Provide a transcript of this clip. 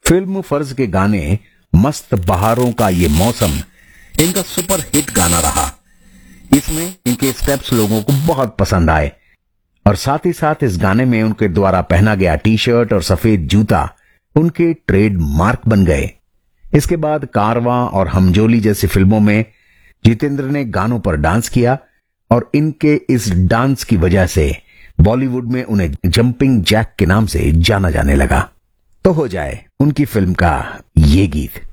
Film फर्ज के गाने मस्त बहारों का ये मौसम इनका सुपर हिट गाना रहा। इसमें इनके स्टेप्स लोगों को बहुत पसंद आए और साथ ही साथ इस गाने में उनके द्वारा पहना गया टी शर्ट और सफेद जूता उनके ट्रेड मार्क बन गए। इसके बाद कारवां और हमजोली जैसी फिल्मों में जितेंद्र ने गानों पर डांस किया और इनके इस डांस की वजह से बॉलीवुड में उन्हें जंपिंग जैक के नाम से जाना जाने लगा। तो हो जाए उनकी फिल्म का ये गीत।